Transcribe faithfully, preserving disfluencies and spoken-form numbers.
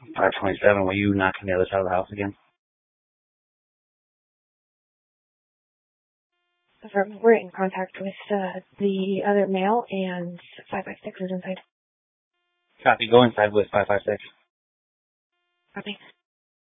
five twenty-seven, will you knock on the other side of the house again? We're in contact with uh, the other male, and five five six is inside. Copy, go inside with five five six. Copy.